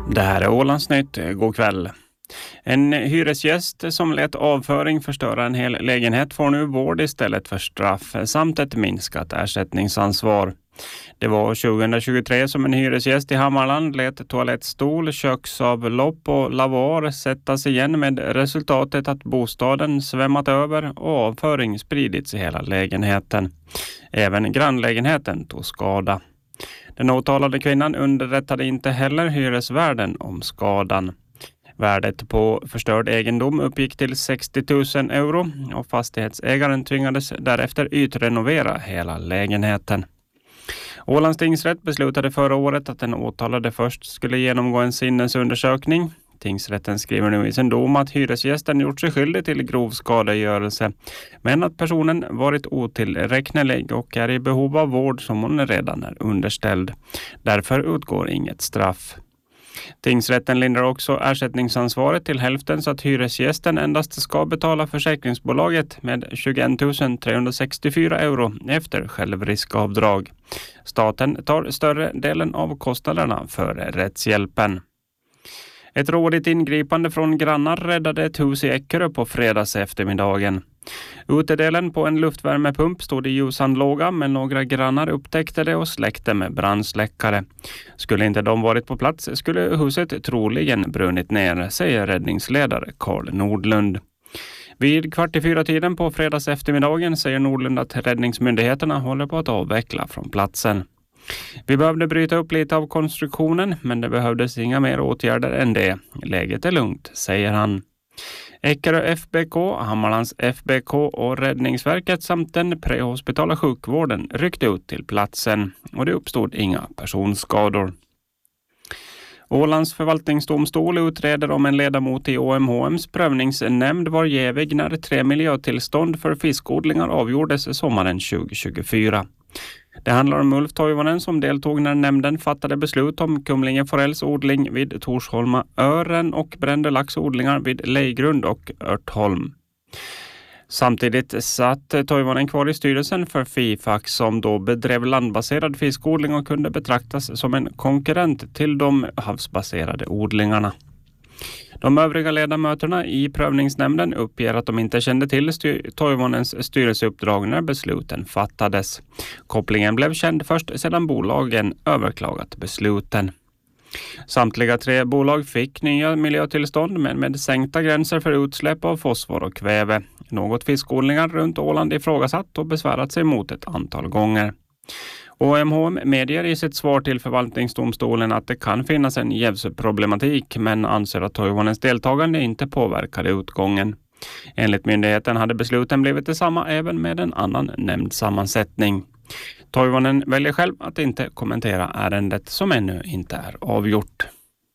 Det här är Ålandsnytt. God kväll. En hyresgäst som lät avföring förstöra en hel lägenhet får nu vård istället för straff samt ett minskat ersättningsansvar. Det var 2023 som en hyresgäst i Hammarland lät toalettstol, köksavlopp och lavar sättas igen med resultatet att bostaden svämmat över och avföring spridits i hela lägenheten. Även grannlägenheten tog skada. Den åtalade kvinnan underrättade inte heller hyresvärden om skadan. Värdet på förstörd egendom uppgick till 60 000 euro och fastighetsägaren tvingades därefter ytrenovera hela lägenheten. Ålands tingsrätt beslutade förra året att den åtalade först skulle genomgå en sinnesundersökning. Tingsrätten skriver nu i sin dom att hyresgästen gjort sig skyldig till grov skadegörelse, men att personen varit otillräknelig och är i behov av vård som hon redan är underställd. Därför utgår inget straff. Tingsrätten lindrar också ersättningsansvaret till hälften så att hyresgästen endast ska betala försäkringsbolaget med 21 364 euro efter självriskavdrag. Staten tar större delen av kostnaderna för rättshjälpen. Ett rådigt ingripande från grannar räddade ett hus i Eckerö på fredags eftermiddagen. Utedelen på en luftvärmepump stod i ljusande låga, men några grannar upptäckte det och släckte med brandsläckare. Skulle inte de varit på plats skulle huset troligen brunnit ner, säger räddningsledare Carl Nordlund. Vid 3:15 på fredags eftermiddagen säger Nordlund att räddningsmyndigheterna håller på att avveckla från platsen. Vi behövde bryta upp lite av konstruktionen, men det behövdes inga mer åtgärder än det. Läget är lugnt, säger han. Eckerö FBK, Hammarlands FBK och Räddningsverket samt den prehospitala sjukvården ryckte ut till platsen och det uppstod inga personskador. Ålands förvaltningsdomstol utreder om en ledamot i OMHMs prövningsnämnd var jävig när 3 miljötillstånd för fiskodlingar avgjordes sommaren 2024. Det handlar om Ulf Toivonen som deltog när nämnden fattade beslut om Kumlingeforells odling vid Torsholma Ören och Brändelaxodlingar vid Lejgrund och Örtholm. Samtidigt satt Toivonen kvar i styrelsen för Fifax som då bedrev landbaserad fiskodling och kunde betraktas som en konkurrent till de havsbaserade odlingarna. De övriga ledamöterna i prövningsnämnden uppger att de inte kände till Toivonens styrelseuppdrag när besluten fattades. Kopplingen blev känd först sedan bolagen överklagat besluten. Samtliga 3 bolag fick nya miljötillstånd men med sänkta gränser för utsläpp av fosfor och kväve. Något fiskodlingar runt Åland ifrågasatt och besvärat sig mot ett antal gånger. OMHM medger i sitt svar till förvaltningsdomstolen att det kan finnas en jävsproblematik men anser att Toivonens deltagande inte påverkade utgången. Enligt myndigheten hade besluten blivit detsamma även med en annan nämndsammansättning. Toivonen väljer själv att inte kommentera ärendet som ännu inte är avgjort.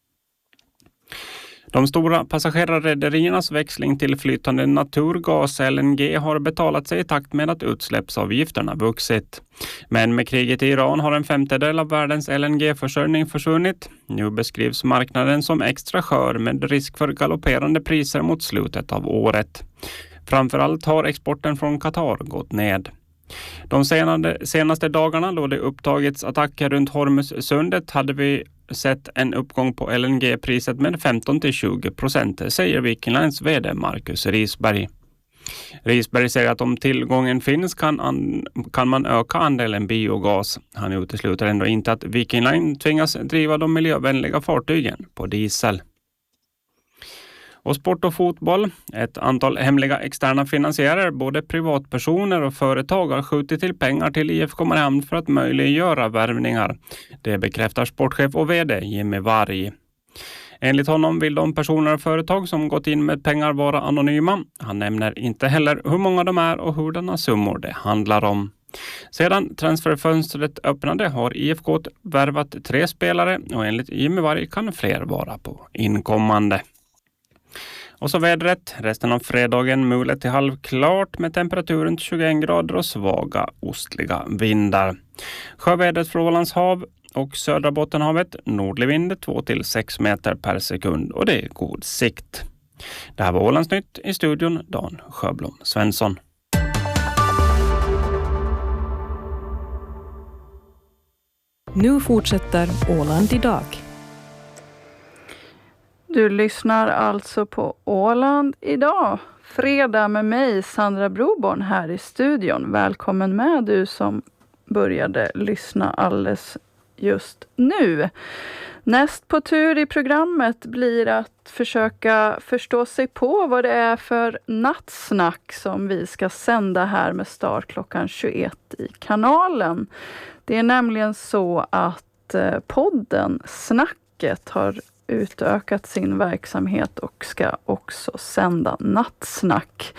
De stora passagerarrederiernas växling till flytande naturgas LNG har betalat sig i takt med att utsläppsavgifterna vuxit. Men med kriget i Iran har en 1/5 av världens LNG-försörjning försvunnit. Nu beskrivs marknaden som extra skör med risk för galopperande priser mot slutet av året. Framförallt har exporten från Qatar gått ned. De senaste dagarna då det upptagits attacker runt Hormuzsundet hade vi sett en uppgång på LNG-priset med 15-20%, säger Viking Lines vd Marcus Risberg. Risberg säger att om tillgången finns kan man öka andelen biogas. Han utesluter ändå inte att Viking Line tvingas driva de miljövänliga fartygen på diesel. Och sport och fotboll. Ett antal hemliga externa finansiärer, både privatpersoner och företag, har skjutit till pengar till IFK Mariehamn för att möjliggöra värvningar. Det bekräftar sportchef och vd Jimmy Varg. Enligt honom vill de personer och företag som gått in med pengar vara anonyma. Han nämner inte heller hur många de är och hurdana summor det handlar om. Sedan transferfönstret öppnade har IFK värvat 3 spelare och enligt Jimmy Varg kan fler vara på inkommande. Och så vädret. Resten av fredagen mulet till halvklart med temperaturen 21 grader och svaga ostliga vindar. Sjövädret från Ålands hav och södra Bottenhavet. Nordlig vind 2-6 meter per sekund och det är god sikt. Det här var Ålandsnytt, i studion Dan Sjöblom Svensson. Nu fortsätter Åland idag. Du lyssnar alltså på Åland idag. Fredag med mig, Sandra Broborn, här i studion. Välkommen med du som började lyssna alldeles just nu. Näst på tur i programmet blir att försöka förstå sig på vad det är för nattsnack som vi ska sända här med start klockan 21 i kanalen. Det är nämligen så att podden Snacket har utökat sin verksamhet och ska också sända nattsnack.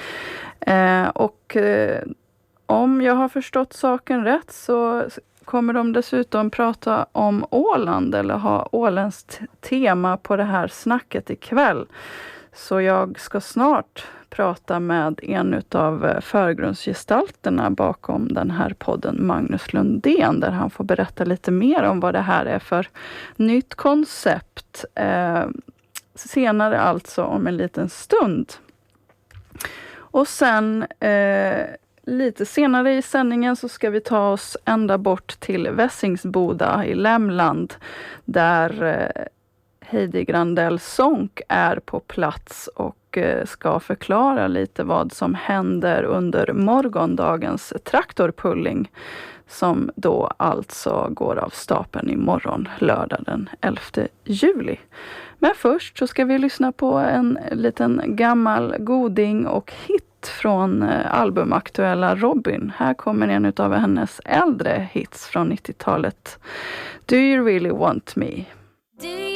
Om jag har förstått saken rätt så kommer de dessutom prata om Åland eller ha åländskt tema på det här snacket ikväll. Så jag ska snart prata med en av förgrundsgestalterna bakom den här podden, Magnus Lundén, där han får berätta lite mer om vad det här är för nytt koncept. Senare alltså om en liten stund. Och sen lite senare i sändningen så ska vi ta oss ända bort till Vässingsboda i Lämland, där Heidi Grandell Sonck är på plats och ska förklara lite vad som händer under morgondagens traktorpulling, som då alltså går av stapeln imorgon, lördag den 11 juli. Men först så ska vi lyssna på en liten gammal goding och hit från albumaktuella Robyn. Här kommer en av hennes äldre hits från 90-talet. Do you really want me?